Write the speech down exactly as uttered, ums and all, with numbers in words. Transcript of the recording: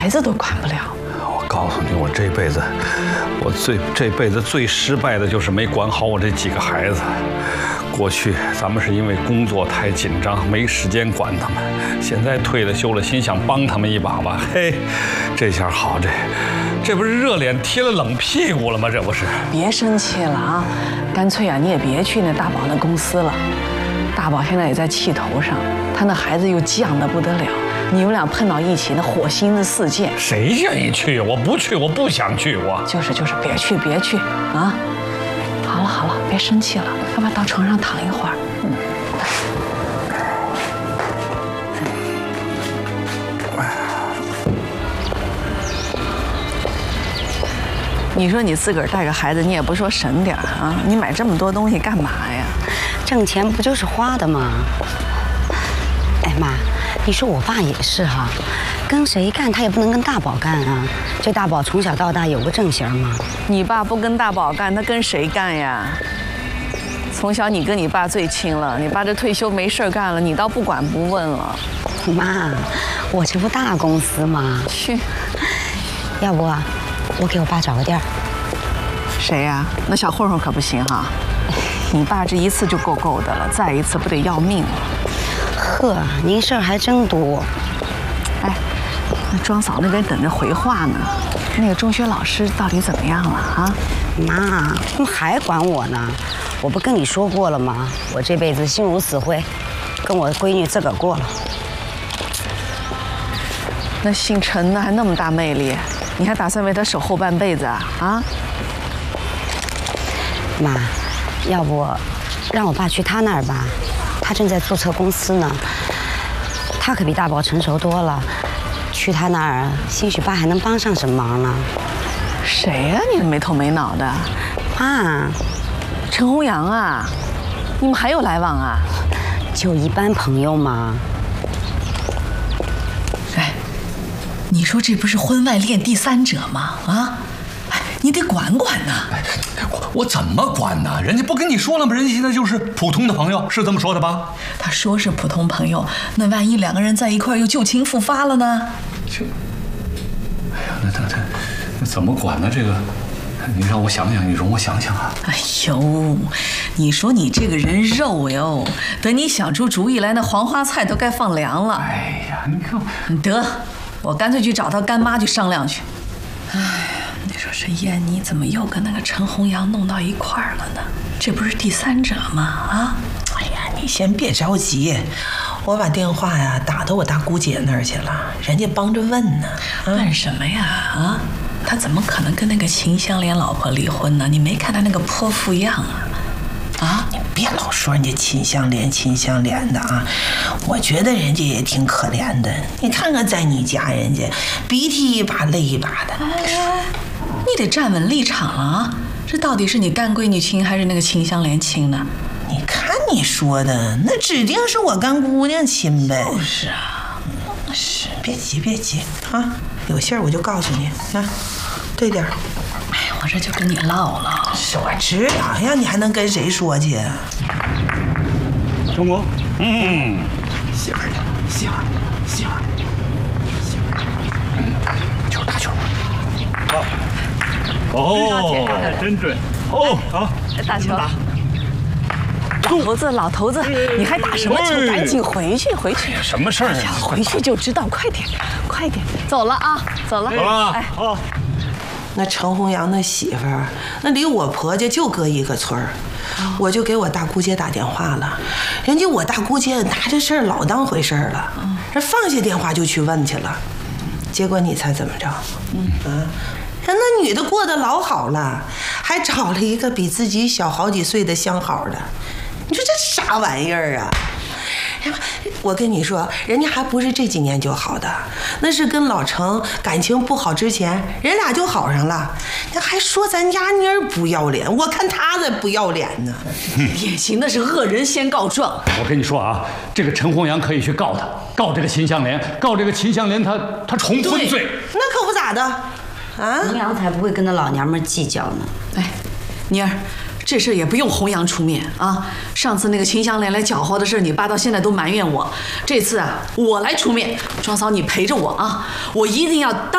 孩子都管不了。 我告诉你，我这辈子，我最这辈子最失败的就是没管好我这几个孩子。过去咱们是因为工作太紧张，没时间管他们。现在退了休了，心想帮他们一把吧。嘿，这下好，这这不是热脸贴了冷屁股了吗？这不是？ 别生气了啊，干脆啊，你也别去那大宝那公司了。大宝现在也在气头上，他那孩子又犟得不得了。你们俩碰到一起，那火星子四溅。 谁愿意去？我不去，我不想去，我。 就是就是，别去别去啊！好了好了，别生气了，要不要到床上躺一会儿？嗯。你说你自个儿带个孩子，你也不说省点啊？你买这么多东西干嘛呀？ 挣钱不就是花的吗？哎妈，你说我爸也是哈，跟谁干他也不能跟大宝干啊。这大宝从小到大有个正形吗？ 你爸不跟大宝干，他跟谁干呀？从小你跟你爸最亲了，你爸这退休没事干了，你倒不管不问了。 妈，我这不大公司吗？ 去， 要不啊，我给我爸找个店儿。 谁呀？那小混混可不行哈。你爸这一次就够够的了，再一次不得要命了。 呵，您事儿还真多。 哎，那庄嫂那边等着回话呢。那个中学老师到底怎么样了啊？ 妈，他们还管我呢。我不跟你说过了吗？我这辈子心如死灰，跟我闺女自个儿过了。 那姓陈的还那么大魅力，你还打算为他守后半辈子啊？啊？ 妈，要不让我爸去他那儿吧？他正在注册公司呢，他可比大宝成熟多了。去他那儿，兴许爸还能帮上什么忙呢？ 谁呀？你没头没脑的。 妈， 陈弘洋啊，你们还有来往啊？ 就一般朋友嘛。 哎，你说这不是婚外恋第三者吗？啊，哎，你得管管呐。 我我怎么管呢？人家不跟你说了吗？人家现在就是普通的朋友，是这么说的吧？ 他说是普通朋友，那万一两个人在一块儿又旧情复发了呢？ 就，哎呀，那那那那怎么管呢？这个，你让我想想，你容我想想啊。 哎呦，你说你这个人肉哟，等你想出主意来，那黄花菜都该放凉了。 哎呀，你看， 得，我干脆去找他干妈去商量去。哎呀，你说这燕妮怎么又跟那个陈弘洋弄到一块儿了呢？这不是第三者吗？啊！ 哎呀，你先别着急，我把电话呀打到我大姑姐那儿去了，人家帮着问呢。 问、嗯、什么呀？啊，他怎么可能跟那个秦香莲老婆离婚呢？你没看他那个泼妇样啊？啊， 你别老说人家秦香莲、秦香莲的啊！我觉得人家也挺可怜的。你看看在你家，人家鼻涕一把泪一把的。 哎，你得站稳立场啊！这到底是你干闺女亲还是那个秦香莲亲呢？ 你看你说的，那指定是我干姑娘亲呗。 就是啊， 是，别急别急啊，有信儿我就告诉你啊，对点儿。 哎，我这就跟你唠唠。 是我知道呀，你还能跟谁说去？ 中国，嗯， 喜欢喜欢喜欢喜欢， 嗯，球打球。好。哦，真准！哦，好， 打球。老头子，老头子，你还打什么球？赶紧回去，回去。 什么事儿啊？ 回去就知道，快点，快点，走了啊，走了， 走了。 哎， 好。 那陈弘洋那媳妇儿，那离我婆家就隔一个村儿，我就给我大姑姐打电话了，人家我大姑姐拿这事儿老当回事儿了，这放下电话就去问去了，结果你猜怎么着？嗯啊。人那女的过得老好了，还找了一个比自己小好几岁的相好的，你说这啥玩意儿啊？我跟你说，人家还不是这几年就好的，那是跟老程感情不好之前，人俩就好上了。那还说咱家妮儿不要脸，我看他才不要脸呢。 典型的是恶人先告状。 我跟你说啊，这个陈弘洋可以去告他，告这个秦香莲，告这个秦香莲他他重婚罪。 那可不咋的。啊， 弘洋才不会跟那老娘们计较呢。 哎，妮儿，这事也不用弘洋出面啊。上次那个秦香莲来搅和的事，你爸到现在都埋怨我。这次啊，我来出面。庄嫂，你陪着我啊，我一定要当。